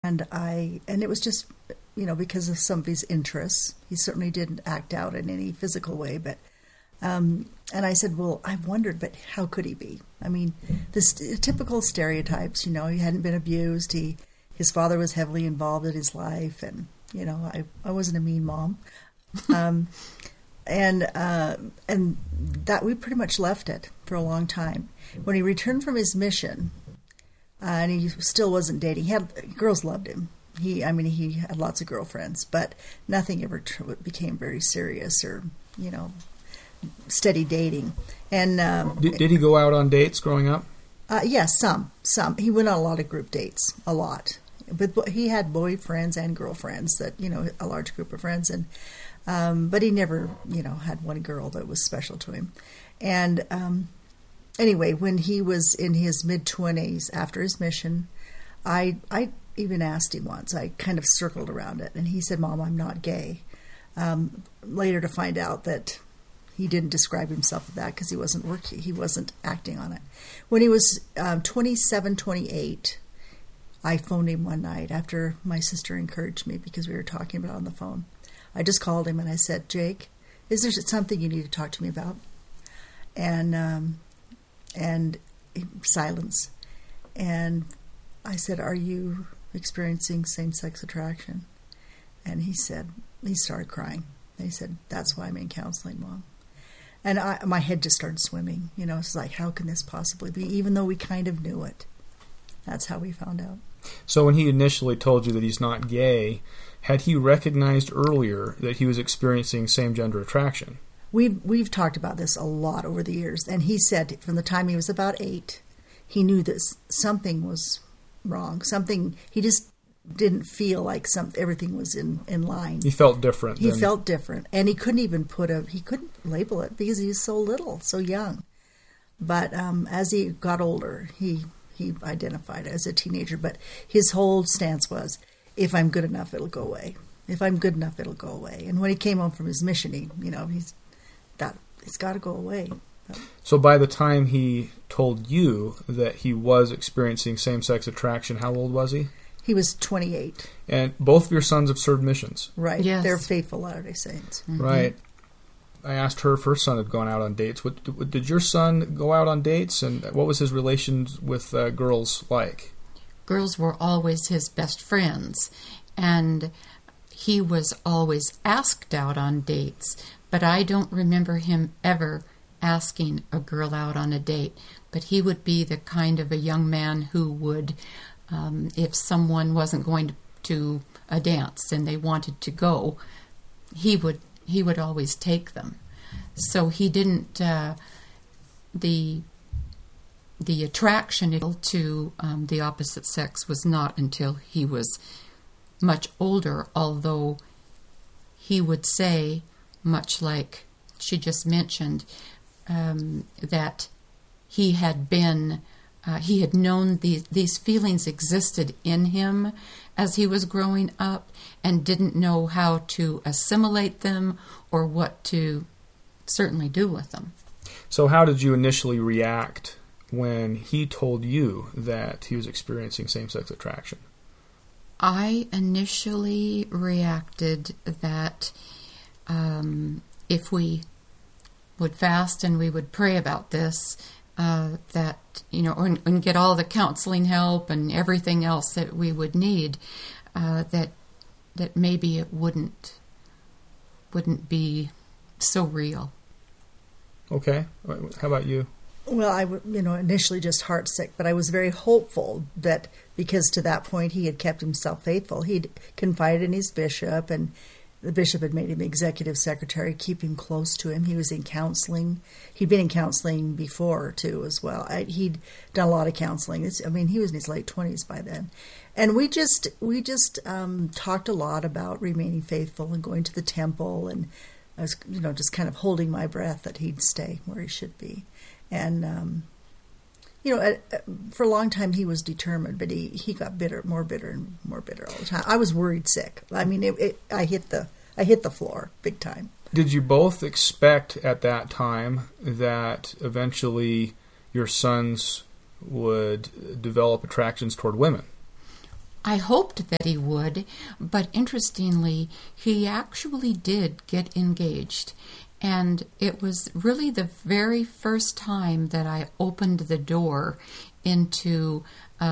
And it was just, because of some of his interests. He certainly didn't act out in any physical way, but and I said, well, I've wondered, but how could he be? I mean, the typical stereotypes, he hadn't been abused. His father was heavily involved in his life, and, I wasn't a mean mom. And that we pretty much left it for a long time. When he returned from his mission, and he still wasn't dating, girls loved him. He had lots of girlfriends, but nothing ever became very serious or, steady dating. And did he go out on dates growing up? Yes, some. He went on a lot of group dates, a lot. But he had boyfriends and girlfriends that, a large group of friends. And but he never, had one girl that was special to him. And anyway, when he was in his mid-20s after his mission, I even asked him once. I kind of circled around it. And he said, Mom, I'm not gay. Later to find out that he didn't describe himself as that because he wasn't acting on it. When he was 27, 28, I phoned him one night after my sister encouraged me because we were talking about it on the phone. I just called him and I said, Jake, is there something you need to talk to me about? And silence. And I said, are you experiencing same-sex attraction? And he started crying. And he said, that's why I'm in counseling, Mom. And my head just started swimming. It's like, how can this possibly be? Even though we kind of knew it. That's how we found out. So when he initially told you that he's not gay, had he recognized earlier that he was experiencing same-gender attraction? We've talked about this a lot over the years. And he said from the time he was about 8, he knew that something was wrong. He just didn't feel like everything was in line. He felt different. He felt different. And he couldn't even he couldn't label it because he was so little, so young. But as he got older, he identified as a teenager. But his whole stance was, if I'm good enough, it'll go away. If I'm good enough, it'll go away. And when he came home from his mission, it's got to go away. So by the time he told you that he was experiencing same-sex attraction, how old was he? He was 28. And both of your sons have served missions. Right. Yes. They're faithful Latter-day Saints. Mm-hmm. Right. I asked her if her son had gone out on dates. Did your son go out on dates, and what was his relations with girls like? Girls were always his best friends, and he was always asked out on dates, but I don't remember him ever asking a girl out on a date. But he would be the kind of a young man who would, if someone wasn't going to a dance and they wanted to go, he would always take them. So he didn't, the attraction to the opposite sex was not until he was much older, although he would say, much like she just mentioned, that he had known these feelings existed in him as he was growing up and didn't know how to assimilate them or what to certainly do with them. So how did you initially react when he told you that he was experiencing same-sex attraction? I initially reacted that if we would fast and we would pray about this, that, and get all the counseling help and everything else that we would need, that maybe it wouldn't be so real. Okay. How about you? Well, I initially just heartsick, but I was very hopeful that because to that point he had kept himself faithful. He'd confided in his bishop, and the bishop had made him executive secretary, keep him close to him. He was in counseling. He'd been in counseling before, too, as well. He'd done a lot of counseling. He was in his late 20s by then. And we just talked a lot about remaining faithful and going to the temple, and I was, just kind of holding my breath that he'd stay where he should be. And, for a long time he was determined, but he got more bitter and more bitter all the time. I was worried sick. I hit the floor big time. Did you both expect at that time that eventually your sons would develop attractions toward women? I hoped that he would, but interestingly, he actually did get engaged. And it was really the very first time that I opened the door into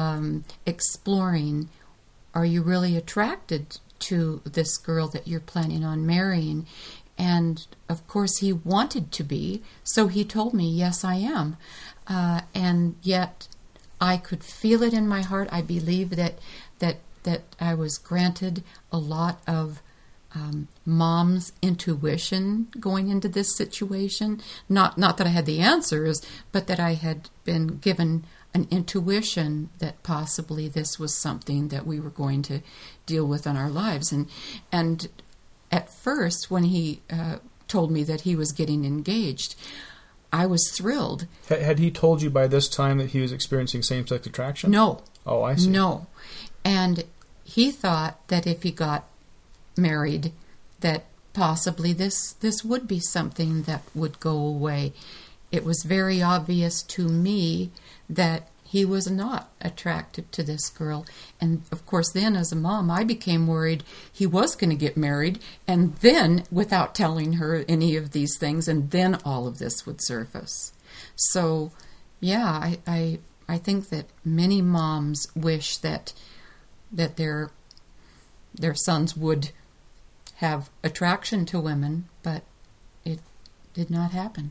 exploring, are you really attracted to this girl that you're planning on marrying? And of course he wanted to be, so he told me, yes, I am. And yet I could feel it in my heart. I believe that I was granted a lot of mom's intuition going into this situation. Not that I had the answers, but that I had been given an intuition that possibly this was something that we were going to deal with in our lives. And at first, when he told me that he was getting engaged, I was thrilled. Had he told you by this time that he was experiencing same-sex attraction? No. Oh, I see. No. And he thought that if he got married, that possibly this would be something that would go away. It was very obvious to me that he was not attracted to this girl. And of course then as a mom, I became worried he was going to get married, and then without telling her any of these things, and then all of this would surface. So yeah, I think that many moms wish that their sons would have attraction to women, but it did not happen.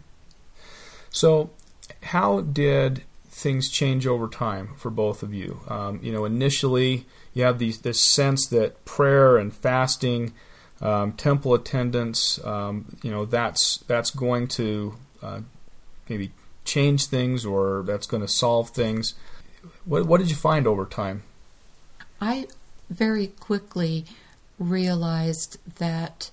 So how did things change over time for both of you? Initially you have this sense that prayer and fasting, temple attendance, that's going to maybe change things, or that's going to solve things. What did you find over time? I very quickly realized that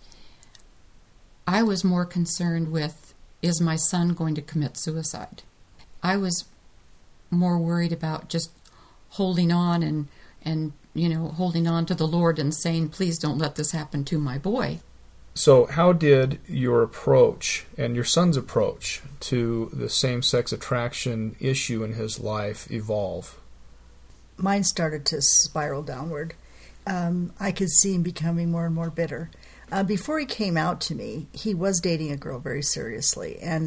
I was more concerned with, is my son going to commit suicide? I was more worried about just holding on and holding on to the Lord and saying, please don't let this happen to my boy. So how did your approach and your son's approach to the same-sex attraction issue in his life evolve? Mine started to spiral downward. I could see him becoming more and more bitter. Before he came out to me, he was dating a girl very seriously, and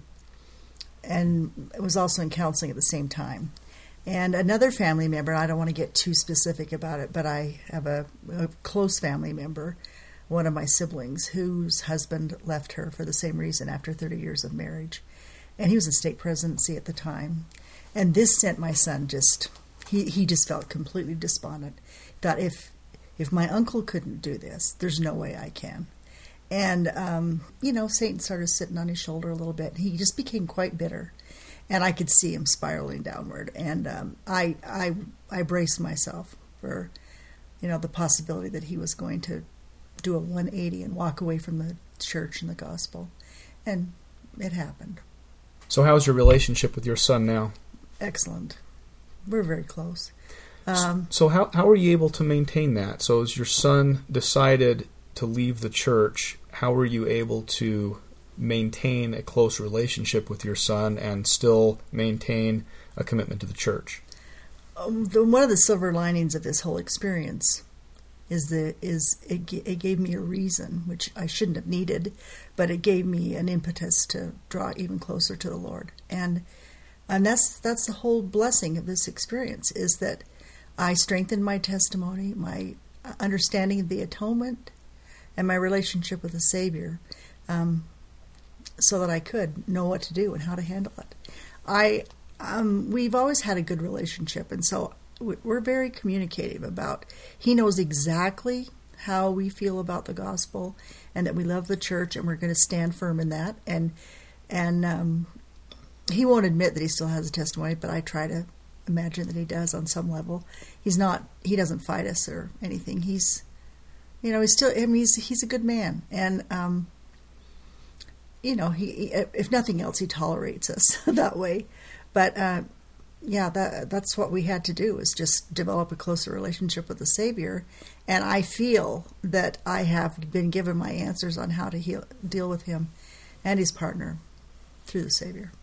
was also in counseling at the same time. And another family member, I don't want to get too specific about it, but I have a close family member, one of my siblings, whose husband left her for the same reason after 30 years of marriage. And he was in state presidency at the time. And this sent my son he just felt completely despondent. Thought, if my uncle couldn't do this, there's no way I can. And, Satan started sitting on his shoulder a little bit. He just became quite bitter. And I could see him spiraling downward. And I braced myself for, the possibility that he was going to do a 180 and walk away from the church and the gospel. And it happened. So how's your relationship with your son now? Excellent. We're very close. So how were you able to maintain that? So as your son decided to leave the church, how were you able to maintain a close relationship with your son and still maintain a commitment to the church? One of the silver linings of this whole experience is it gave me a reason, which I shouldn't have needed, but it gave me an impetus to draw even closer to the Lord. And that's the whole blessing of this experience, is that I strengthened my testimony, my understanding of the atonement, and my relationship with the Savior, so that I could know what to do and how to handle it. We've always had a good relationship, and so we're very communicative about. He knows exactly how we feel about the gospel, and that we love the church, and we're going to stand firm in that. And he won't admit that he still has a testimony, but I try to imagine that he does on some level. He doesn't fight us or anything. He's a good man, and he, if nothing else, he tolerates us that way. But that's what we had to do, is just develop a closer relationship with the Savior. And I feel that I have been given my answers on how to deal with him and his partner through the Savior.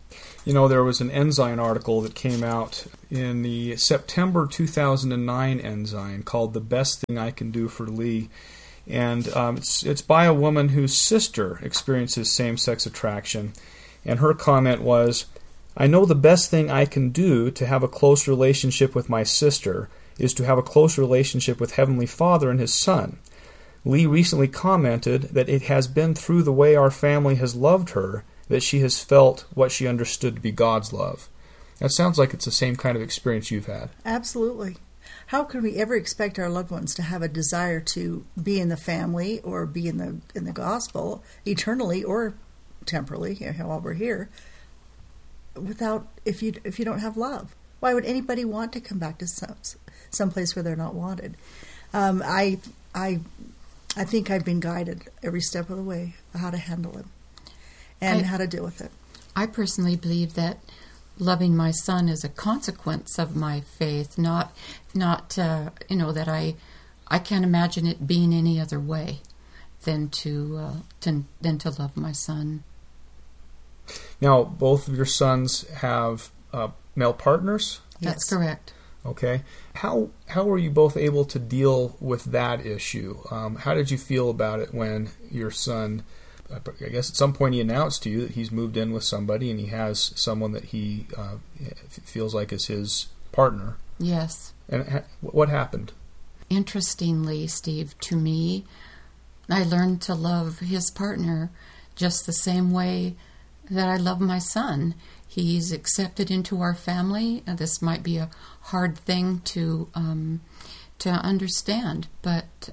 You know, there was an Ensign article that came out in the September 2009 Ensign called "The Best Thing I Can Do for Lee." And it's by a woman whose sister experiences same-sex attraction. And her comment was, "I know the best thing I can do to have a close relationship with my sister is to have a close relationship with Heavenly Father and His Son. Lee recently commented that it has been through the way our family has loved her that she has felt what she understood to be God's love." That sounds like it's the same kind of experience you've had. Absolutely. How can we ever expect our loved ones to have a desire to be in the family or be in the gospel eternally or temporally, while we're here, without if you don't have love? Why would anybody want to come back to some place where they're not wanted? I think I've been guided every step of the way how to handle it and how to deal with it. I personally believe that loving my son is a consequence of my faith, not that I can't imagine it being any other way than to love my son. Now, both of your sons have male partners? That's correct. Okay. How were you both able to deal with that issue? How did you feel about it when your son, I guess at some point he announced to you that he's moved in with somebody and he has someone that he feels like is his partner? Yes. And what happened? Interestingly, Steve, to me, I learned to love his partner just the same way that I love my son. He's accepted into our family. This might be a hard thing to understand, but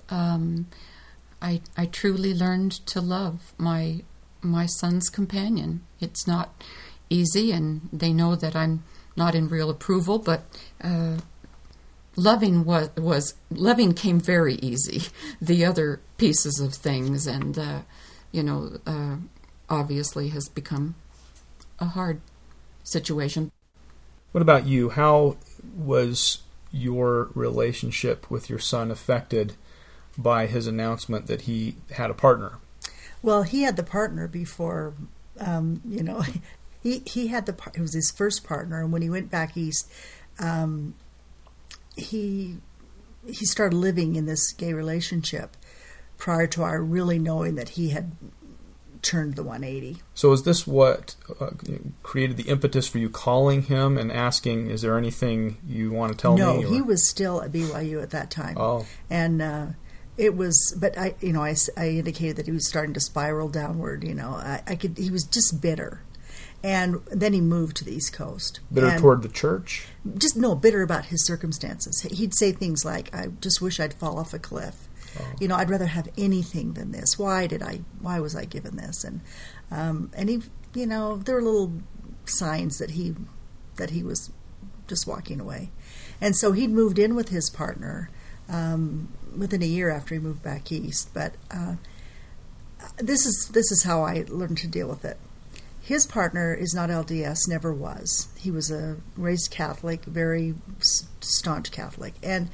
I truly learned to love my son's companion. It's not easy, and they know that I'm not in real approval, but loving came very easy. The other pieces of things, and obviously has become a hard situation. What about you? How was your relationship with your son affected by his announcement that he had a partner? Well, he had the partner before, he had it was his first partner, and when he went back east, he started living in this gay relationship prior to our really knowing that he had turned the 180. So is this what created the impetus for you calling him and asking, is there anything you want to tell me? No, he was still at BYU at that time. Oh. And it was, but I indicated that he was starting to spiral downward, he was just bitter. And then he moved to the East Coast. Bitter toward the church? Bitter about his circumstances. He'd say things like, "I just wish I'd fall off a cliff. Oh. I'd rather have anything than this. Why was I given this?" And he, there were little signs that he was just walking away. And so he'd moved in with his partner within a year after he moved back east. But this is how I learned to deal with it. His partner is not LDS, never was. He was a raised Catholic, very staunch Catholic. And,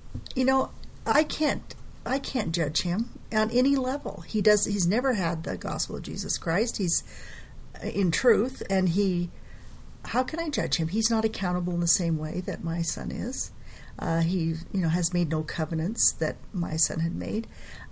I can't judge him on any level. He's never had the gospel of Jesus Christ. He's in truth, and how can I judge him? He's not accountable in the same way that my son is. He, has made no covenants that my son had made.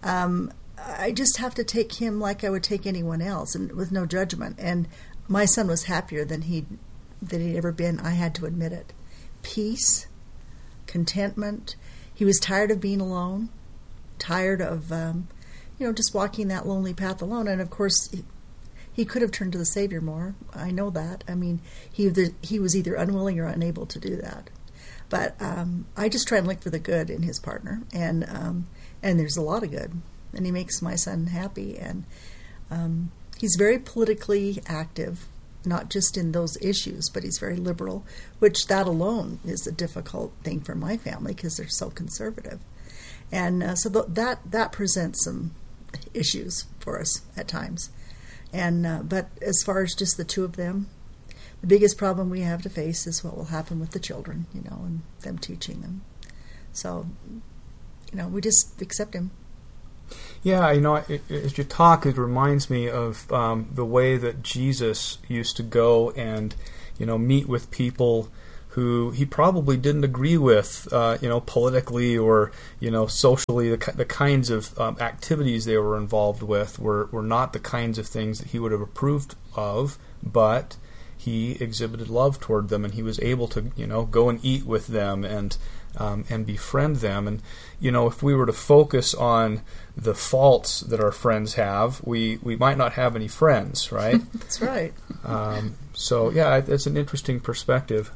I just have to take him like I would take anyone else, and with no judgment. And my son was happier than he'd ever been. I had to admit it. Peace, contentment. He was tired of being alone, tired of just walking that lonely path alone. And of course, he could have turned to the Savior more. I know that. I mean, he was either unwilling or unable to do that. But I just try and look for the good in his partner, and there's a lot of good. And he makes my son happy, and he's very politically active, not just in those issues, but he's very liberal, which that alone is a difficult thing for my family because they're so conservative. And so that presents some issues for us at times. And but as far as just the two of them, the biggest problem we have to face is what will happen with the children, and them teaching them. So, we just accept him. Yeah, as you talk, it reminds me of the way that Jesus used to go and, meet with people who he probably didn't agree with, politically or, socially. The kinds of activities they were involved with were not the kinds of things that he would have approved of, but he exhibited love toward them, and he was able to, go and eat with them and befriend them. And, if we were to focus on the faults that our friends have, we might not have any friends, right? That's right. So, yeah, it's an interesting perspective.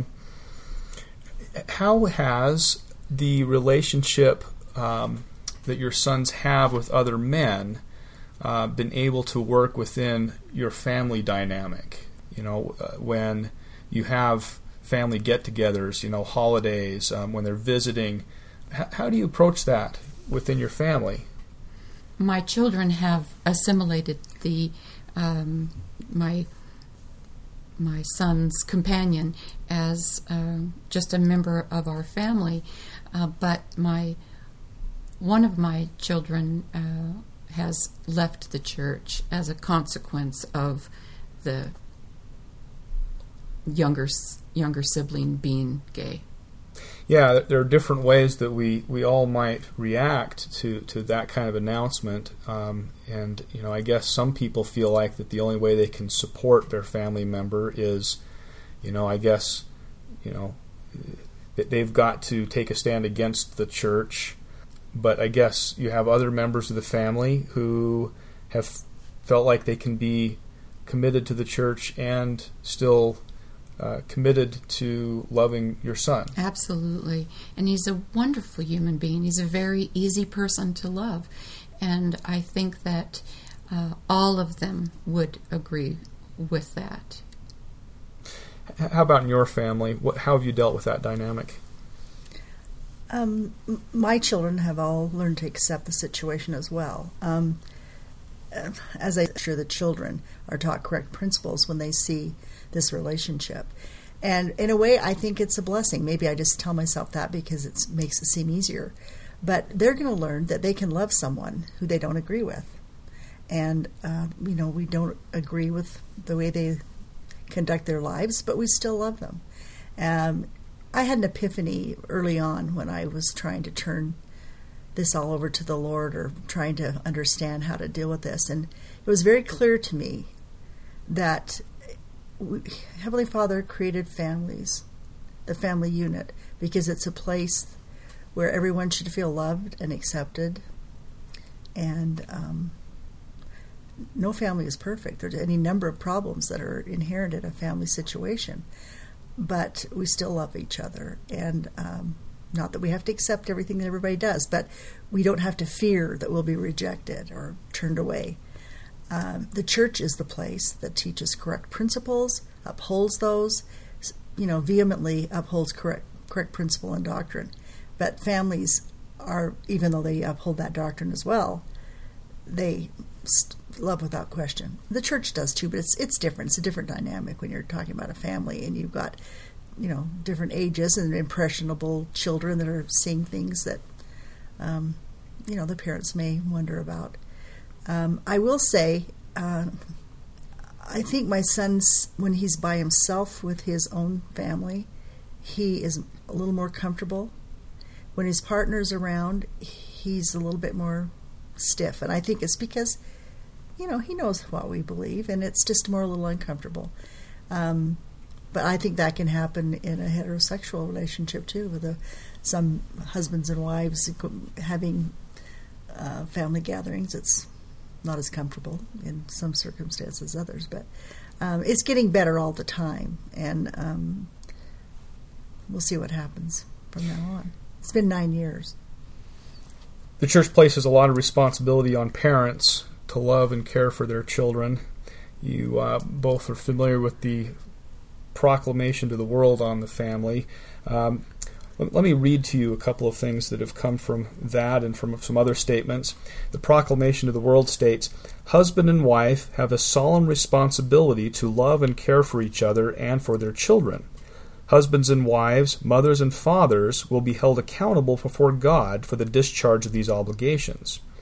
How has the relationship that your sons have with other men been able to work within your family dynamic? When you have family get-togethers, holidays, when they're visiting, how do you approach that within your family? My children have assimilated the my son's companion as just a member of our family, but one of my children has left the church as a consequence of the younger sibling being gay. Yeah, there are different ways that we all might react to that kind of announcement. And, I guess some people feel like that the only way they can support their family member is, that they've got to take a stand against the church. But I guess you have other members of the family who have felt like they can be committed to the church and still committed to loving your son. Absolutely. And he's a wonderful human being. He's a very easy person to love. And I think that all of them would agree with that. How about in your family? How have you dealt with that dynamic? My children have all learned to accept the situation as well. As I'm sure the children are taught correct principles when they see this relationship. And in a way, I think it's a blessing. Maybe I just tell myself that because it makes it seem easier. But they're going to learn that they can love someone who they don't agree with. And, we don't agree with the way they conduct their lives, but we still love them. I had an epiphany early on when I was trying to turn this all over to the Lord or trying to understand how to deal with this. And it was very clear to me that Heavenly Father created families, the family unit, because it's a place where everyone should feel loved and accepted. And no family is perfect. There's any number of problems that are inherent in a family situation. But we still love each other. And not that we have to accept everything that everybody does, but we don't have to fear that we'll be rejected or turned away. The church is the place that teaches correct principles, upholds those, vehemently upholds correct principle and doctrine. But families are, even though they uphold that doctrine as well, they love without question. The church does too, but it's different. It's a different dynamic when you're talking about a family and you've got, different ages and impressionable children that are seeing things that, the parents may wonder about. I will say, I think my son's, when he's by himself with his own family, he is a little more comfortable. When his partner's around, he's a little bit more stiff. And I think it's because, he knows what we believe, and it's just more a little uncomfortable. But I think that can happen in a heterosexual relationship, too, with some husbands and wives having family gatherings. It's not as comfortable in some circumstances as others, but it's getting better all the time, and we'll see what happens from now on. It's been 9 years. The church places a lot of responsibility on parents to love and care for their children. You both are familiar with the proclamation to the world on the family. Let me read to you a couple of things that have come from that and from some other statements. The proclamation to the world states, "Husband and wife have a solemn responsibility to love and care for each other and for their children. Husbands and wives, mothers and fathers will be held accountable before God for the discharge of these obligations.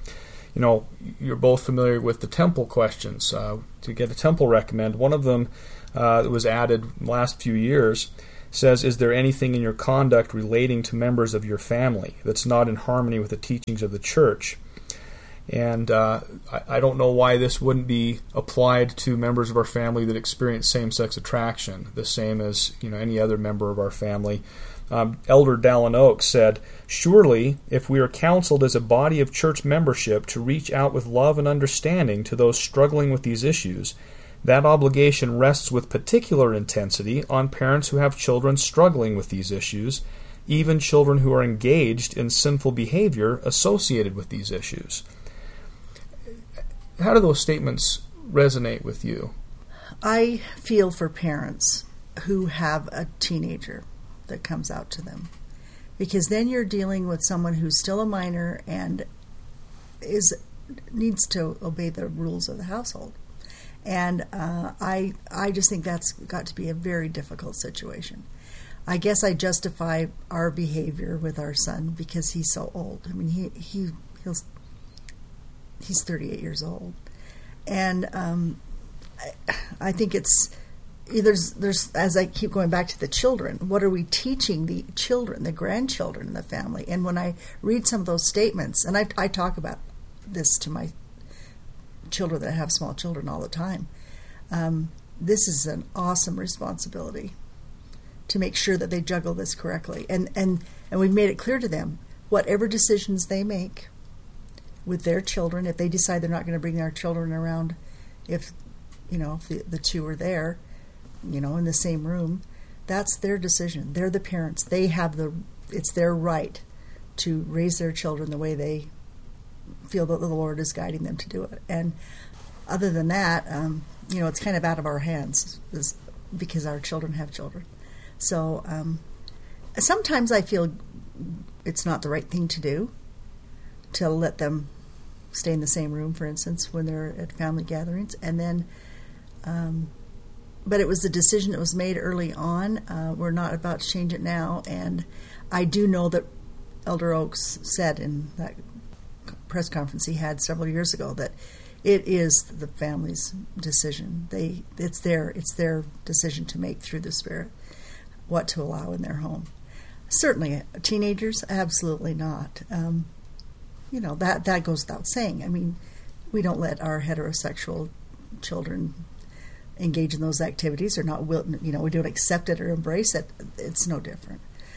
you're both familiar with the temple questions. To get a temple recommend, one of them that was added in the last few years says, is there anything in your conduct relating to members of your family that's not in harmony with the teachings of the church? And I don't know why this wouldn't be applied to members of our family that experience same-sex attraction, the same as any other member of our family. Elder Dallin Oaks said, surely, if we are counseled as a body of church membership to reach out with love and understanding to those struggling with these issues, that obligation rests with particular intensity on parents who have children struggling with these issues, even children who are engaged in sinful behavior associated with these issues. How do those statements resonate with you? I feel for parents who have a teenager that comes out to them, because then you're dealing with someone who's still a minor and needs to obey the rules of the household. And I just think that's got to be a very difficult situation. I guess I justify our behavior with our son because he's so old. I mean, he's 38 years old, and I think there's as I keep going back to the children, what are we teaching the children, the grandchildren in the family? And when I read some of those statements, and I talk about this to my children that have small children all the time, this is an awesome responsibility to make sure that they juggle this correctly, and we've made it clear to them, whatever decisions they make with their children, if they decide they're not going to bring their children around, if the two are there, in the same room, that's their decision. They're the parents. They have it's their right to raise their children the way they feel that the Lord is guiding them to do it. And other than that, it's kind of out of our hands because our children have children. So sometimes I feel it's not the right thing to do, to let them stay in the same room, for instance, when they're at family gatherings. And then, but it was a decision that was made early on. We're not about to change it now. And I do know that Elder Oaks said in that press conference he had several years ago that it is the family's decision. It's their decision to make through the Spirit what to allow in their home. Certainly, teenagers, absolutely not. That goes without saying. I mean, we don't let our heterosexual children engage in those activities, or not will. We don't accept it or embrace it. It's no different.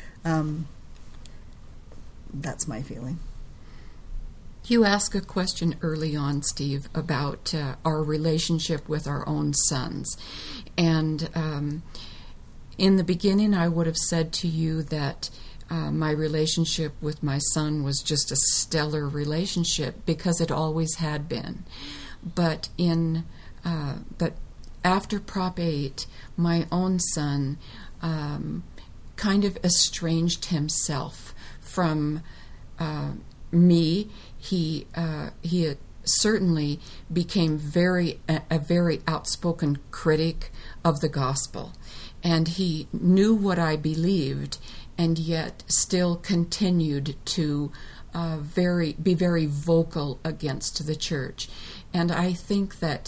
That's my feeling. You asked a question early on, Steve, about our relationship with our own sons. And in the beginning, I would have said to you that my relationship with my son was just a stellar relationship because it always had been. But after Prop 8, my own son kind of estranged himself from me. He certainly became a very outspoken critic of the gospel, and he knew what I believed, and yet still continued to be very vocal against the church. And I think that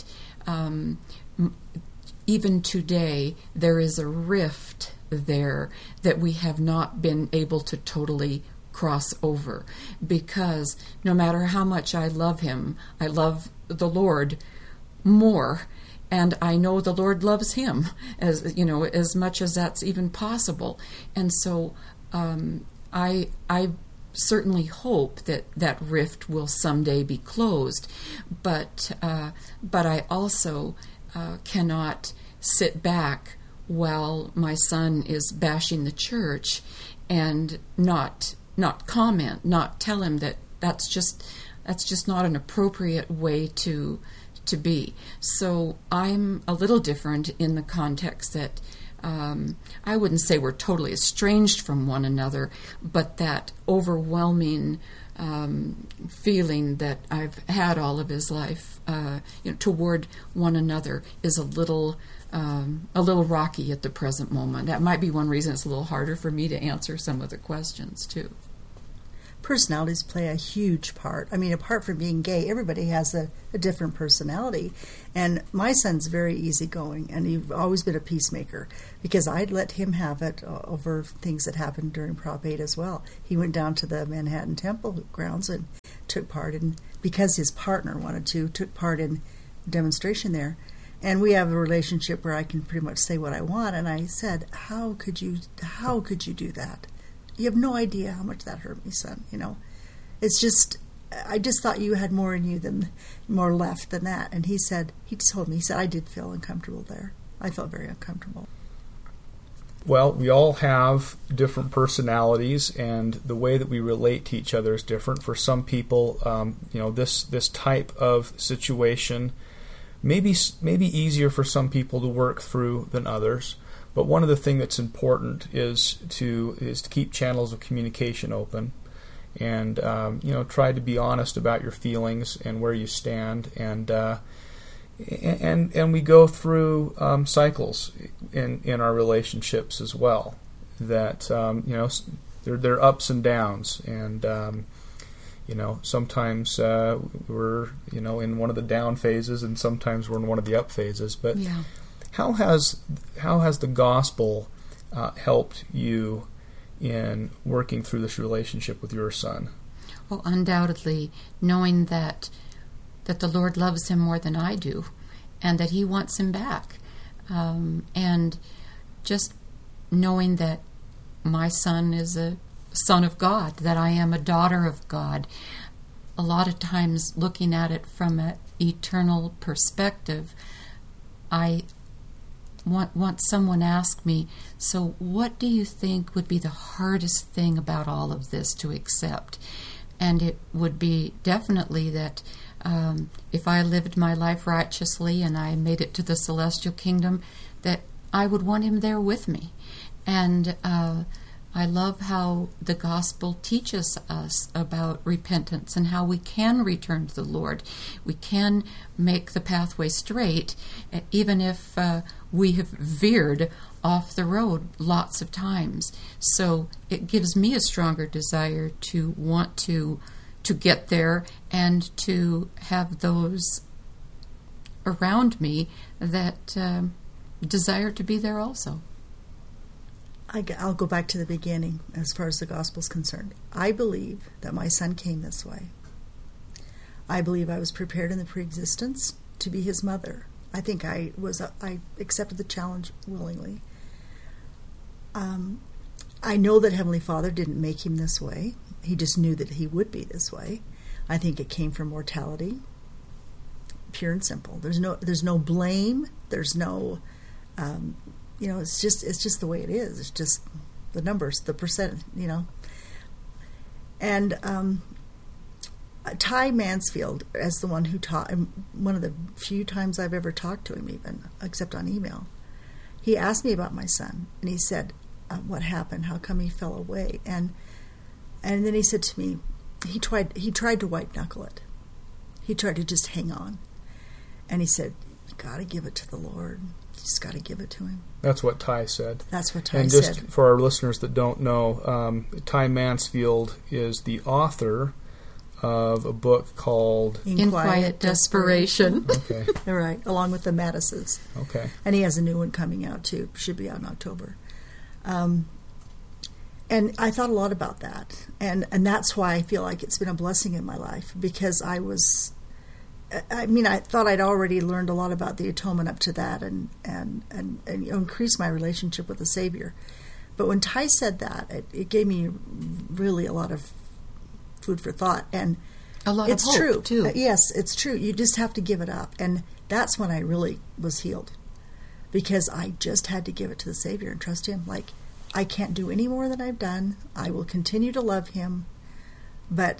even today there is a rift there that we have not been able to totally cross over, because no matter how much I love him, I love the Lord more, and I know the Lord loves him as much as that's even possible. And so I certainly hope that rift will someday be closed, but I also cannot sit back while my son is bashing the church and not comment, not tell him that that's just not an appropriate way to be. So I'm a little different in the context that I wouldn't say we're totally estranged from one another, but that overwhelming feeling that I've had all of his life toward one another is a little rocky at the present moment. That might be one reason it's a little harder for me to answer some of the questions too. personalities play a huge part. I mean, apart from being gay, everybody has a different personality. And my son's very easygoing, and he's always been a peacemaker, because I'd let him have it over things that happened during Prop 8 as well. He went down to the Manhattan Temple grounds and took part in, because his partner wanted to, took part in a demonstration there. And we have a relationship where I can pretty much say what I want. And I said, how could you do that? You have no idea how much that hurt me, son. You know, it's just, I just thought you had more in you than, more left than that. And he told me, I did feel uncomfortable there. I felt very uncomfortable. Well, we all have different personalities, and the way that we relate to each other is different. For some people, this type of situation maybe easier for some people to work through than others. But one of the things that's important is to keep channels of communication open, and try to be honest about your feelings and where you stand, and we go through cycles in our relationships as well. That there are ups and downs, and sometimes we're in one of the down phases, and sometimes we're in one of the up phases. But yeah. How has the gospel helped you in working through this relationship with your son? Well, undoubtedly, knowing that the Lord loves him more than I do, and that he wants him back, and just knowing that my son is a son of God, that I am a daughter of God. A lot of times, looking at it from an eternal perspective, once someone asked me, so what do you think would be the hardest thing about all of this to accept? And it would be definitely that if I lived my life righteously and I made it to the celestial kingdom, that I would want him there with me. And I love how the gospel teaches us about repentance and how we can return to the Lord. We can make the pathway straight, even if we have veered off the road lots of times. So it gives me a stronger desire to want to get there, and to have those around me that desire to be there also. I'll go back to the beginning as far as the gospel is concerned. I believe that my son came this way. I believe I was prepared in the preexistence to be his mother. I think I accepted the challenge willingly. I know that Heavenly Father didn't make him this way. He just knew that he would be this way. I think it came from mortality, pure and simple. There's no blame. There's no it's just the way it is. It's just the numbers, the percent, And Ty Mansfield, as the one who taught, one of the few times I've ever talked to him, even except on email, he asked me about my son, and he said, "What happened? How come he fell away?" And then he said to me, he tried to white knuckle it. He tried to just hang on, and he said, "You got to give it to the Lord. You just got to give it to him." That's what Ty said. That's what Ty said. And just for our listeners that don't know, Ty Mansfield is the author of a book called In Quiet Desperation. Okay. All right, along with the Mattises. Okay. And he has a new one coming out too. Should be out in October. And I thought a lot about that, and that's why I feel like it's been a blessing in my life, because I thought I'd already learned a lot about the atonement up to that, and increased my relationship with the Savior. But when Ty said that, it gave me really a lot of food for thought, and a lot it's of hope, true too. Yes, it's true. You just have to give it up, and that's when I really was healed, because I just had to give it to the Savior and trust Him. Like, I can't do any more than I've done. I will continue to love Him, but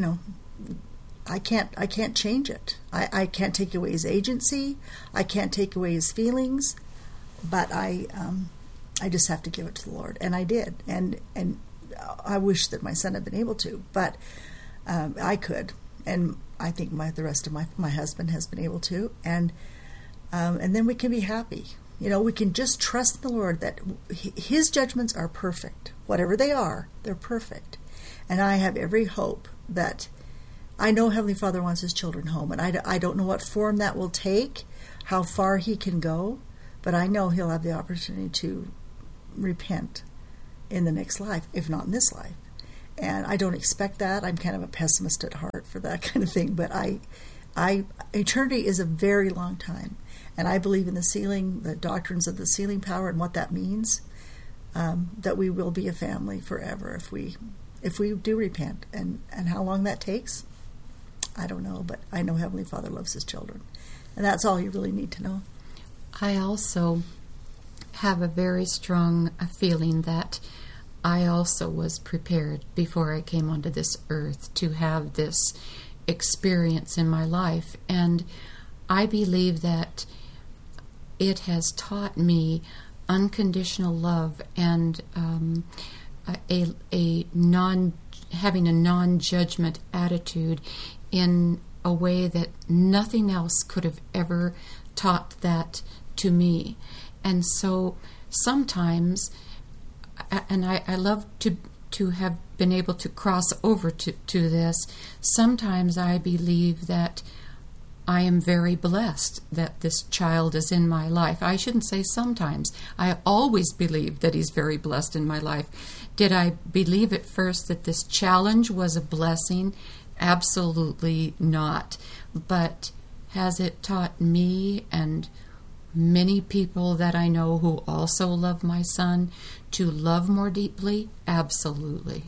I can't change it. I can't take away His agency. I can't take away His feelings, but I just have to give it to the Lord, and I did. And I wish that my son had been able to, but I could, and I think the rest of my husband has been able to, and then we can be happy. We can just trust in the Lord that His judgments are perfect. Whatever they are, they're perfect. And I have every hope that I know Heavenly Father wants His children home, and I don't know what form that will take, how far He can go, but I know He'll have the opportunity to repent in the next life, if not in this life. And I don't expect that. I'm kind of a pessimist at heart for that kind of thing, but eternity is a very long time, and I believe in the doctrines of the sealing power and what that means, that we will be a family forever if we do repent. And how long that takes, I don't know, but I know Heavenly Father loves His children, and that's all you really need to know. I also have a very strong feeling that I also was prepared before I came onto this earth to have this experience in my life, and I believe that it has taught me unconditional love and having a non-judgment attitude in a way that nothing else could have ever taught that to me. And so sometimes, and I love to have been able to cross over to this, sometimes I believe that I am very blessed that this child is in my life. I shouldn't say sometimes. I always believe that he's very blessed in my life. Did I believe at first that this challenge was a blessing? Absolutely not. But has it taught me and many people that I know who also love my son to love more deeply? Absolutely.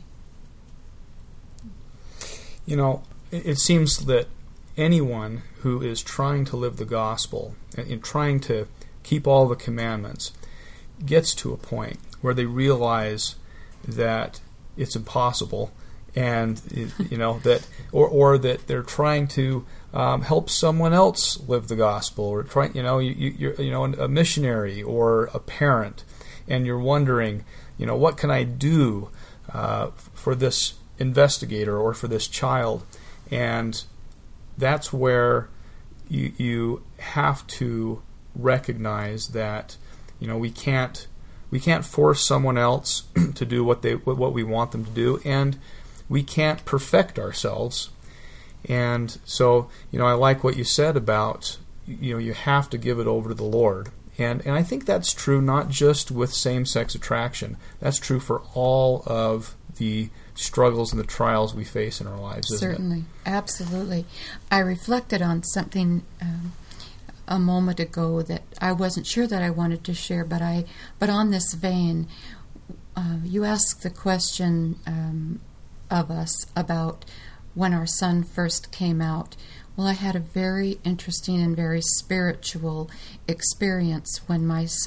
You know, it seems that anyone who is trying to live the gospel and trying to keep all the commandments gets to a point where they realize that it's impossible, and that or that they're trying to help someone else live the gospel, or trying you're a missionary or a parent, and you're wondering, what can I do for this investigator or for this child? And that's where you have to recognize that we can't force someone else to do what we want them to do, and we can't perfect ourselves. And so I like what you said about you have to give it over to the Lord, and I think that's true not just with same-sex attraction. That's true for all of the struggles and the trials we face in our lives, isn't it? Certainly, absolutely. I reflected on something a moment ago that I wasn't sure that I wanted to share, but on this vein, you asked the question of us about when our son first came out. Well, I had a very interesting and very spiritual experience when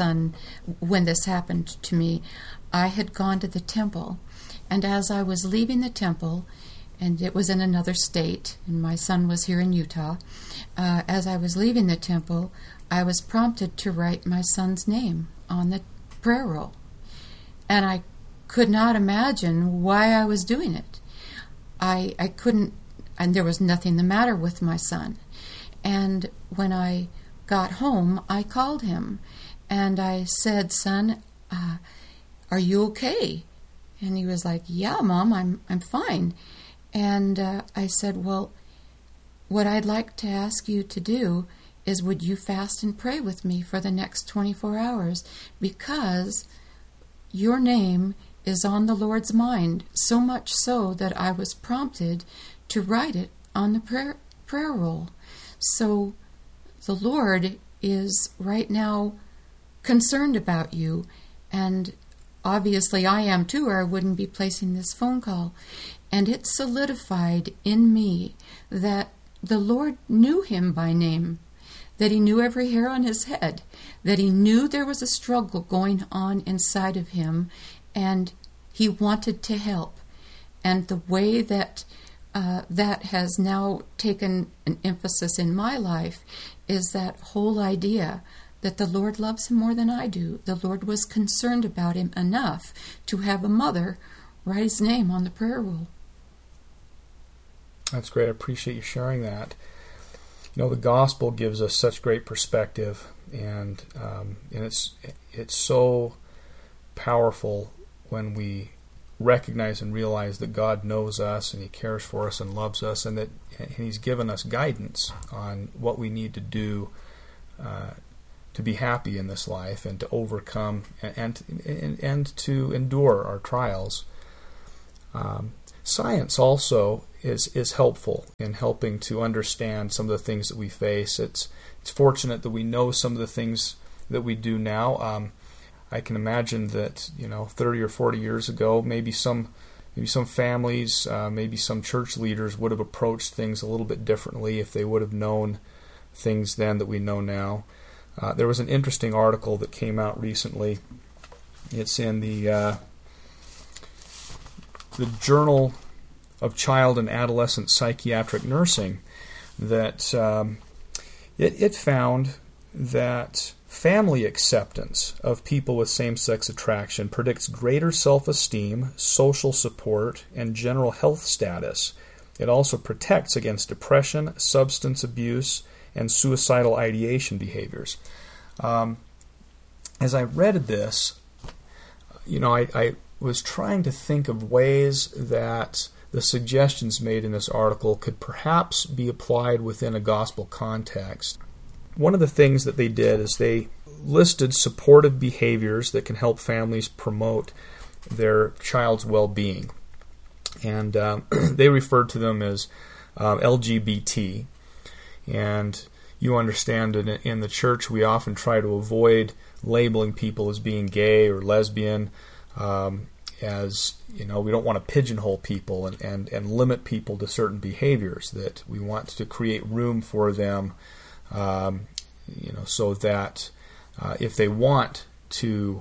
this happened to me. I had gone to the temple, and as I was leaving the temple, and it was in another state, and my son was here in Utah, as I was leaving the temple, I was prompted to write my son's name on the prayer roll. And I could not imagine why I was doing it. I couldn't, and there was nothing the matter with my son. And when I got home, I called him, and I said, "Son, are you okay?" And he was like, "Yeah, Mom, I'm fine." And I said, "Well, what I'd like to ask you to do is, would you fast and pray with me for the next 24 hours? Because your name is on the Lord's mind, so much so that I was prompted to write it on the prayer roll. So the Lord is right now concerned about you, and obviously I am too, or I wouldn't be placing this phone call." And it solidified in me that the Lord knew him by name, that he knew every hair on his head, that he knew there was a struggle going on inside of him, and he wanted to help. And the way that that has now taken an emphasis in my life is that whole idea that the Lord loves him more than I do. The Lord was concerned about him enough to have a mother write his name on the prayer roll. That's great. I appreciate you sharing that. The gospel gives us such great perspective, and it's so powerful when we recognize and realize that God knows us and He cares for us and loves us, and that He's given us guidance on what we need to do to be happy in this life and to overcome and to endure our trials. Science also is helpful in helping to understand some of the things that we face. It's fortunate that we know some of the things that we do now. I can imagine that 30 or 40 years ago, maybe some families, maybe some church leaders would have approached things a little bit differently if they would have known things then that we know now. There was an interesting article that came out recently. It's in the Journal of Child and Adolescent Psychiatric Nursing that it found that family acceptance of people with same-sex attraction predicts greater self-esteem, social support, and general health status. It also protects against depression, substance abuse, and suicidal ideation behaviors. As I read this, I was trying to think of ways that the suggestions made in this article could perhaps be applied within a gospel context. One of the things that they did is they listed supportive behaviors that can help families promote their child's well-being. And they referred to them as LGBT. And you understand that in the church we often try to avoid labeling people as being gay or lesbian, as we don't want to pigeonhole people and limit people to certain behaviors, that we want to create room for them, so that if they want to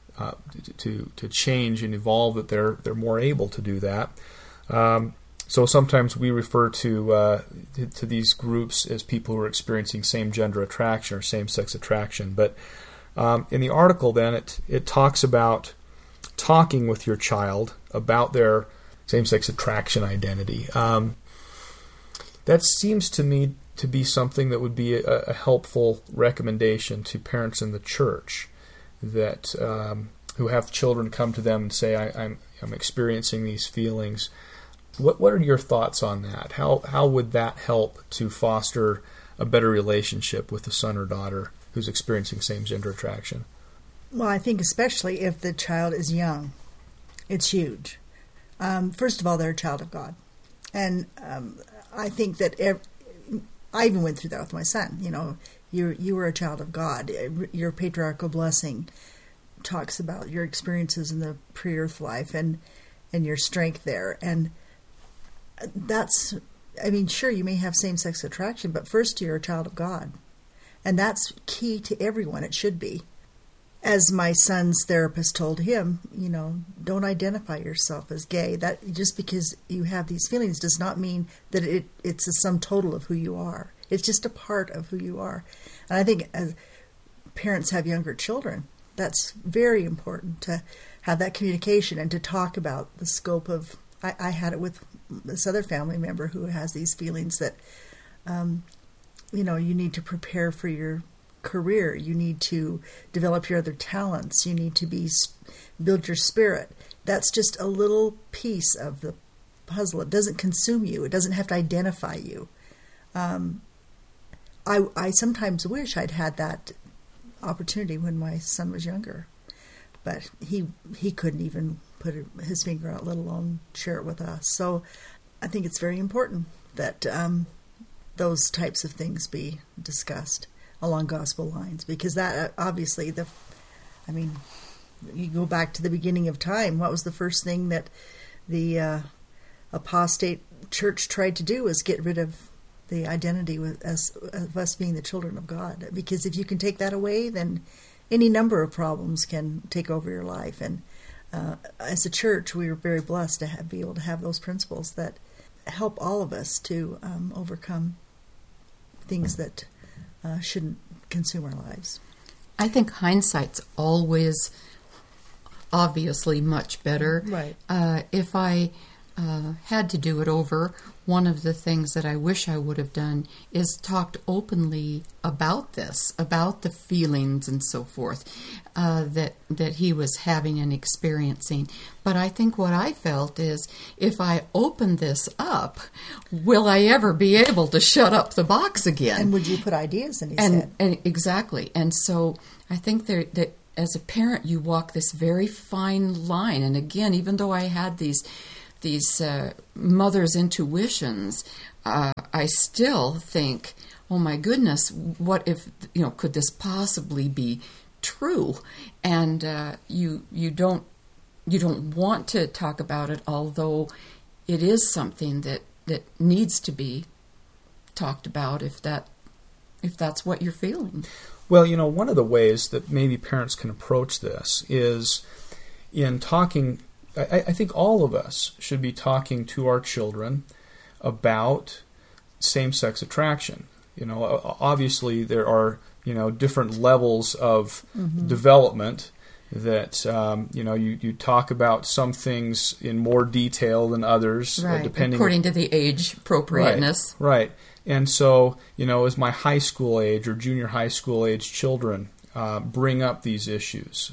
change and evolve, that they're more able to do that. So sometimes we refer to these groups as people who are experiencing same-gender attraction or same-sex attraction. But in the article, then, it talks about talking with your child about their same-sex attraction identity. That seems to me to be something that would be a helpful recommendation to parents in the church that who have children come to them and say, I'm experiencing these feelings. What are your thoughts on that? How would that help to foster a better relationship with the son or daughter who's experiencing same-gender attraction? Well, I think especially if the child is young, it's huge. First of all, they're a child of God. And I think that I even went through that with my son. You were a child of God. Your patriarchal blessing talks about your experiences in the pre-earth life and your strength there. And that's, sure, you may have same-sex attraction, but first you're a child of God. And that's key to everyone. It should be. As my son's therapist told him, don't identify yourself as gay. That just because you have these feelings does not mean that it's a sum total of who you are. It's just a part of who you are. And I think as parents have younger children, that's very important to have that communication and to talk about the scope of. I had it with this other family member who has these feelings that, you need to prepare for your career. You need to develop your other talents. You need to build your spirit. That's just a little piece of the puzzle. It doesn't consume you. It doesn't have to identify you. I sometimes wish I'd had that opportunity when my son was younger, but he couldn't even put his finger out, let alone share it with us. So I think it's very important that those types of things be discussed along gospel lines, because that obviously you go back to the beginning of time. What was the first thing that the apostate church tried to do? Was get rid of the identity of us being the children of God. Because if you can take that away, then any number of problems can take over your life. And as a church, we are very blessed to be able to have those principles that help all of us to overcome things that shouldn't consume our lives. I think hindsight's always obviously much better. Right. If I had to do it over, one of the things that I wish I would have done is talked openly about this, about the feelings and so forth that he was having and experiencing. But I think what I felt is, if I open this up, will I ever be able to shut up the box again? And would you put ideas in his head? And exactly. And so I think that as a parent, you walk this very fine line. And again, even though I had these mother's intuitions, I still think, oh my goodness, what if, could this possibly be true? And you don't want to talk about it, although it is something that needs to be talked about if that's what you're feeling. Well, one of the ways that maybe parents can approach this is in talking. I think all of us should be talking to our children about same-sex attraction. Obviously there are, different levels of development that, you talk about some things in more detail than others, right, depending according to the age appropriateness. Right. And so, as my high school age or junior high school age children bring up these issues,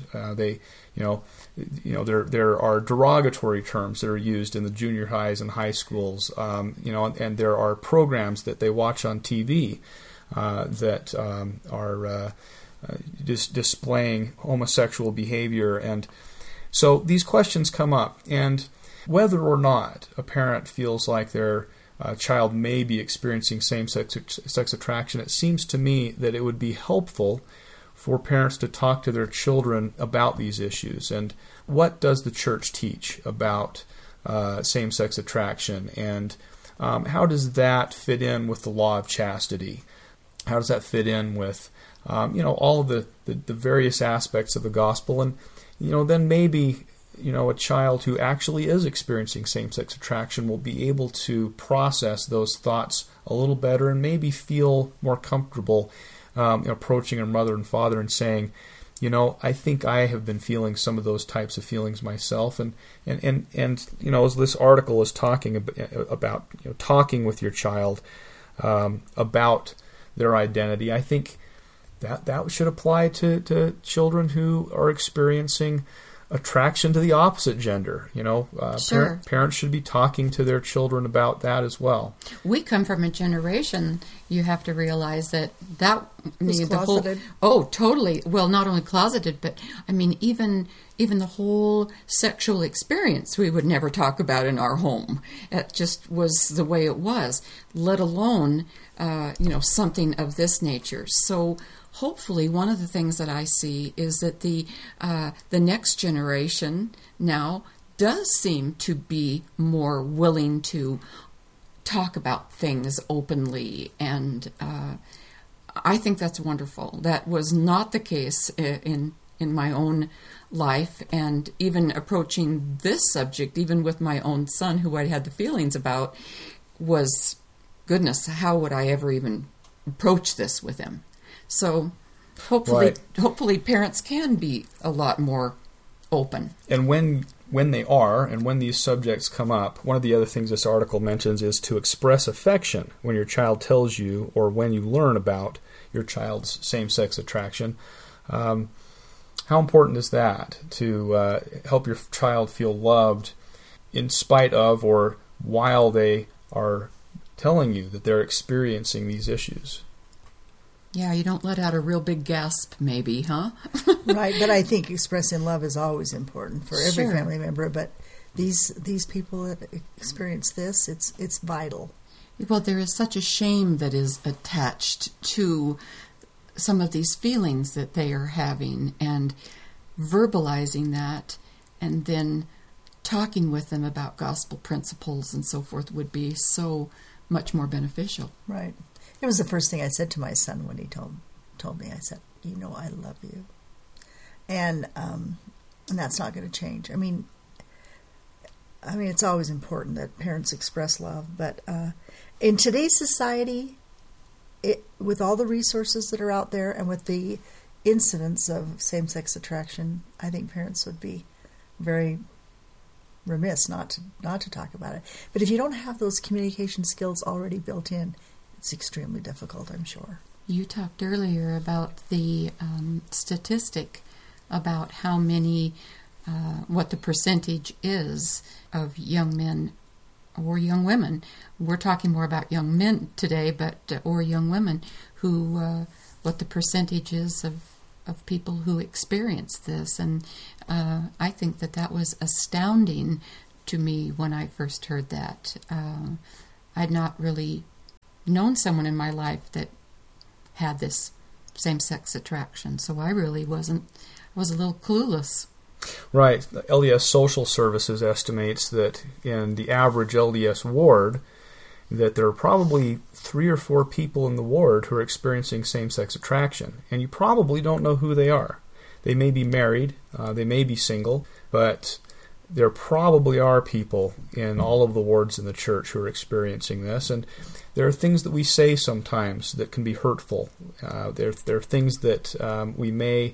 there are derogatory terms that are used in the junior highs and high schools, and there are programs that they watch on TV that are just displaying homosexual behavior. And so these questions come up, and whether or not a parent feels like their child may be experiencing same-sex attraction, it seems to me that it would be helpful for parents to talk to their children about these issues. And what does the church teach about same-sex attraction? And how does that fit in with the law of chastity? How does that fit in with, all of the various aspects of the gospel? And, then maybe, a child who actually is experiencing same-sex attraction will be able to process those thoughts a little better and maybe feel more comfortable approaching a mother and father and saying, I think I have been feeling some of those types of feelings myself. And as this article is talking about talking with your child about their identity, I think that should apply to children who are experiencing attraction to the opposite gender. Sure. Parents should be talking to their children about that as well. We come from a generation, you have to realize that was closeted. Totally. Well, not only closeted, but I mean, even the whole sexual experience we would never talk about in our home. It just was the way it was, let alone, something of this nature. So hopefully one of the things that I see is that the next generation now does seem to be more willing to talk about things openly, and I think that's wonderful. That was not the case in my own life, and even approaching this subject, even with my own son, who I had the feelings about, was, goodness, how would I ever even approach this with him? So hopefully parents can be a lot more open. And when they are, and when these subjects come up, one of the other things this article mentions is to express affection when your child tells you, or when you learn about your child's same-sex attraction. How important is that to help your child feel loved in spite of or while they are telling you that they're experiencing these issues? Yeah, you don't let out a real big gasp, maybe, huh? Right, but I think expressing love is always important for every Sure. family member. But these people that experience this, it's vital. Well, there is such a shame that is attached to some of these feelings that they are having, and verbalizing that and then talking with them about gospel principles and so forth would be so much more beneficial. Right. It was the first thing I said to my son when he told me. I said, I love you. And that's not going to change. I mean, it's always important that parents express love, but in today's society, with all the resources that are out there and with the incidence of same-sex attraction, I think parents would be very remiss not to talk about it. But if you don't have those communication skills already built in, it's extremely difficult, I'm sure. You talked earlier about the statistic about how many, what the percentage is of young men or young women. We're talking more about young men today, or young women who, what the percentage is of people who experience this. And I think that was astounding to me when I first heard that. I'd not really known someone in my life that had this same-sex attraction, so I really was a little clueless. Right. LDS Social Services estimates that in the average LDS ward, that there are probably 3 or 4 people in the ward who are experiencing same-sex attraction, and you probably don't know who they are. They may be married, they may be single, but there probably are people in all of the wards in the church who are experiencing this, and there are things that we say sometimes that can be hurtful. There are things that we may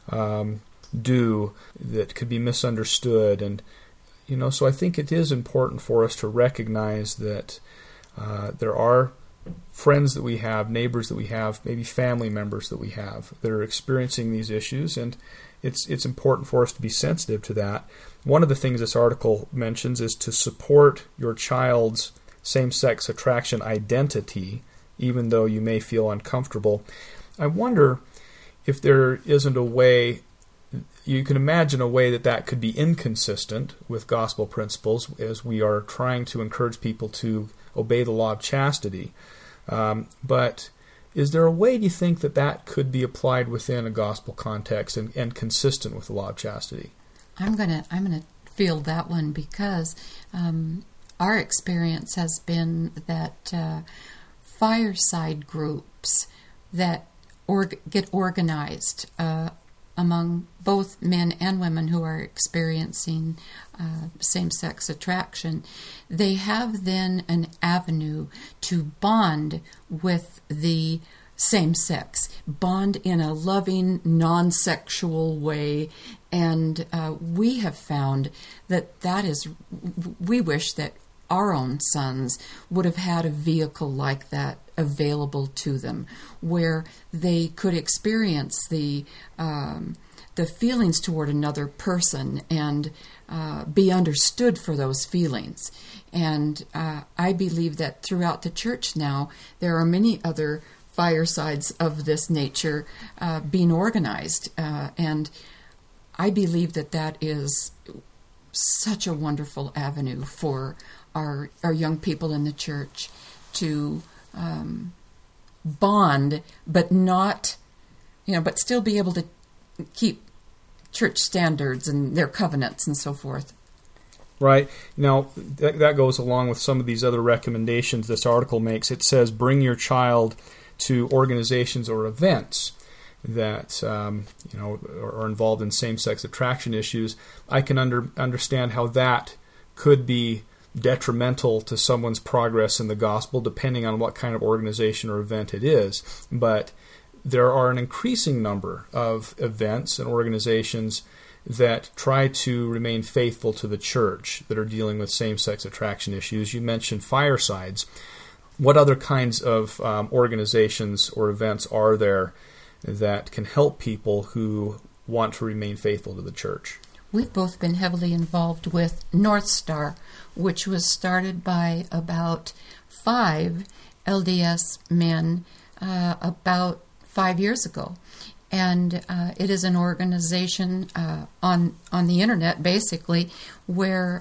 do that could be misunderstood, and so I think it is important for us to recognize that there are friends that we have, neighbors that we have, maybe family members that we have that are experiencing these issues, and it's important for us to be sensitive to that. One of the things this article mentions is to support your child's same-sex attraction identity, even though you may feel uncomfortable. I wonder if there isn't a way, you can imagine a way that could be inconsistent with gospel principles as we are trying to encourage people to obey the law of chastity. But is there a way, do you think, that could be applied within a gospel context and consistent with the law of chastity? I'm gonna field that one because our experience has been that fireside groups that get organized among both men and women who are experiencing same-sex attraction, they have then an avenue to bond with the same sex, bond in a loving, non-sexual way, and we have found that is, we wish that our own sons would have had a vehicle like that available to them, where they could experience the feelings toward another person and be understood for those feelings. And I believe that throughout the church now, there are many other firesides of this nature being organized. And I believe that is such a wonderful avenue for our young people in the church to bond, but not, but still be able to keep church standards and their covenants and so forth. Right. Now, that goes along with some of these other recommendations this article makes. It says bring your child to organizations or events that are involved in same-sex attraction issues. I can understand how that could be detrimental to someone's progress in the gospel, depending on what kind of organization or event it is. But there are an increasing number of events and organizations that try to remain faithful to the church that are dealing with same-sex attraction issues. You mentioned firesides. What other kinds of organizations or events are there that can help people who want to remain faithful to the church? We've both been heavily involved with North Star, which was started by about 5 LDS men about 5 years ago. And it is an organization on the internet, basically, where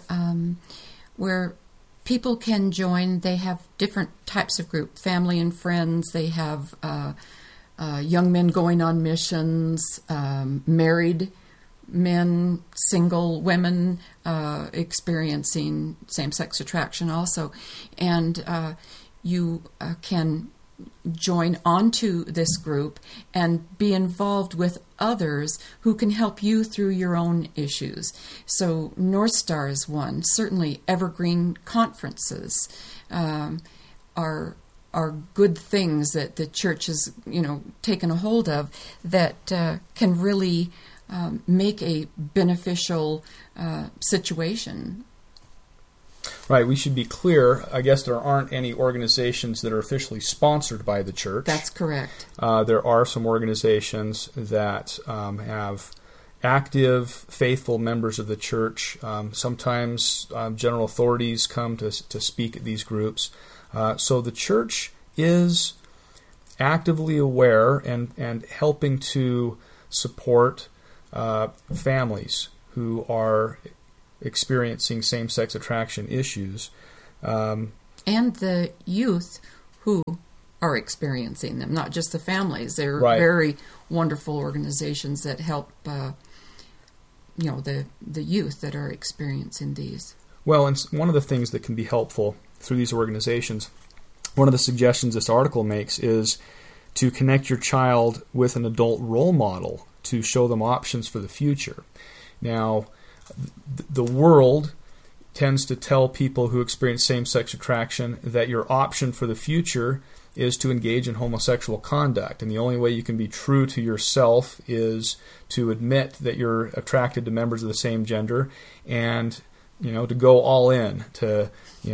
people can join. They have different types of group, family and friends. They have young men going on missions, married men, single women experiencing same-sex attraction also. And you can join onto this group and be involved with others who can help you through your own issues. So North Star is one. Certainly evergreen conferences are good things that the church has taken a hold of that can really make a beneficial situation Right. We should be clear. I guess there aren't any organizations that are officially sponsored by the church. That's correct. There are some organizations that have active, faithful members of the church. Sometimes general authorities come to speak at these groups. So the church is actively aware and helping to support families who are experiencing same-sex attraction issues. And the youth who are experiencing them, not just the families. They're Right. very wonderful organizations that help the youth that are experiencing these. Well, and one of the things that can be helpful through these organizations, one of the suggestions this article makes is to connect your child with an adult role model to show them options for the future. Now, the world tends to tell people who experience same-sex attraction that your option for the future is to engage in homosexual conduct. And the only way you can be true to yourself is to admit that you're attracted to members of the same gender and, to go all in, to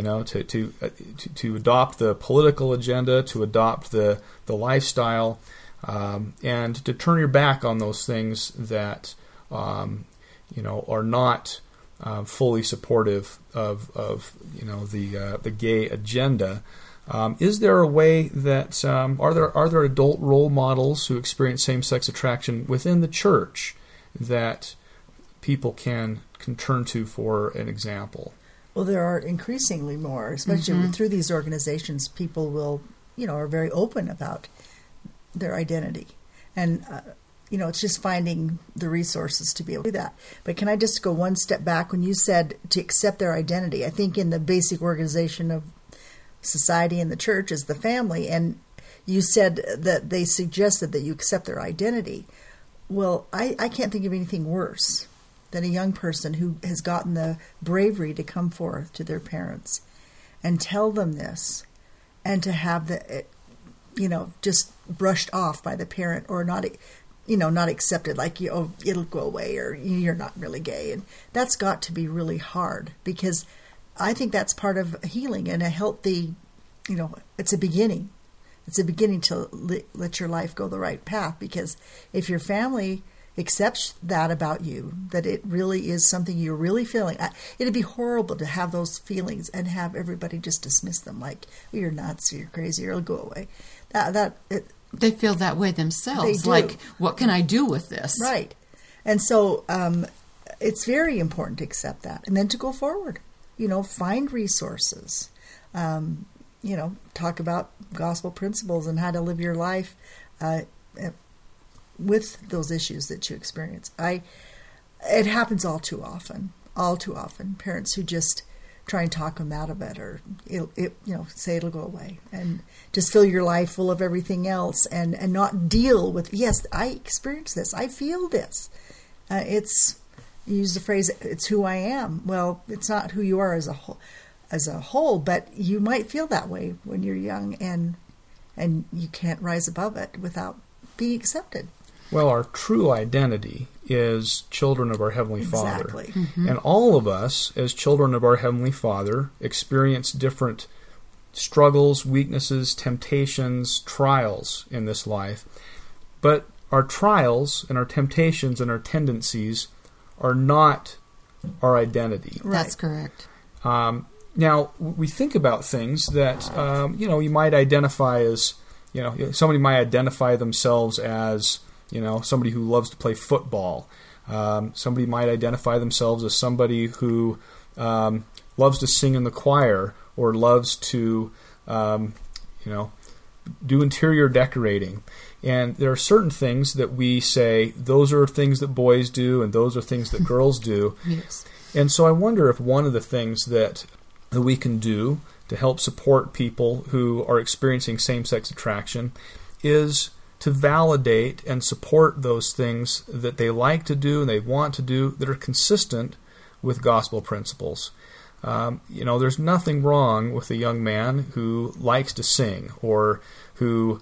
adopt the political agenda, to adopt the lifestyle, and to turn your back on those things that, are not fully supportive of the gay agenda. Is there a way that are there adult role models who experience same-sex attraction within the church that people can turn to for an example? Well, there are increasingly more, especially through these organizations. People will, are very open about their identity, and it's just finding the resources to be able to do that. But can I just go one step back? When you said to accept their identity, I think in the basic organization of society and the church is the family, and you said that they suggested that you accept their identity. Well, I can't think of anything worse than a young person who has gotten the bravery to come forth to their parents and tell them this, and to have just brushed off by the parent, or not accepted, like, it'll go away, or you're not really gay. And that's got to be really hard, because I think that's part of healing and a healthy, it's a beginning. It's a beginning to let your life go the right path, because if your family accepts that about you, that it really is something you're really feeling, it'd be horrible to have those feelings and have everybody just dismiss them like, you're nuts, you're crazy, or it'll go away. They feel that way themselves. They do. Like, what can I do with this? Right. And so it's very important to accept that, and then to go forward. Find resources. Talk about gospel principles and how to live your life with those issues that you experience. It happens all too often. Parents who just try and talk them out of it, or say it'll go away, and just fill your life full of everything else, and not deal with, yes, I experience this, I feel this. You use the phrase, it's who I am. Well, it's not who you are as a whole, but you might feel that way when you're young, and you can't rise above it without being accepted. Well, our true identity is children of our Heavenly Father. Exactly. Mm-hmm. And all of us, as children of our Heavenly Father, experience different struggles, weaknesses, temptations, trials in this life. But our trials and our temptations and our tendencies are not our identity. Right. That's correct. Now, we think about things that, you might identify as, somebody might identify themselves as, somebody who loves to play football. Somebody might identify themselves as somebody who loves to sing in the choir, or loves to, do interior decorating. And there are certain things that we say, those are things that boys do, and those are things that girls do. Yes. And so I wonder if one of the things that we can do to help support people who are experiencing same-sex attraction is to validate and support those things that they like to do and they want to do that are consistent with gospel principles. There's nothing wrong with a young man who likes to sing, or who,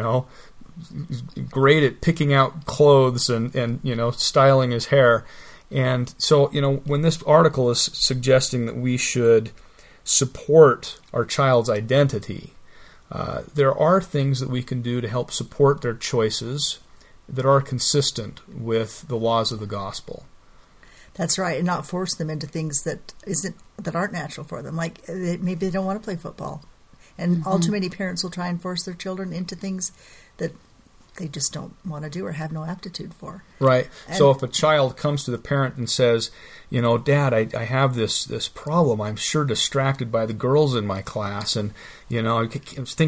great at picking out clothes and styling his hair. And so, when this article is suggesting that we should support our child's identity, there are things that we can do to help support their choices that are consistent with the laws of the gospel. That's right, and not force them into things that aren't natural for them. Like maybe they don't want to play football, and all too many parents will try and force their children into things that they just don't want to do or have no aptitude for. Right. So if a child comes to the parent and says, Dad, I have this problem. I'm sure distracted by the girls in my class, and I was thinking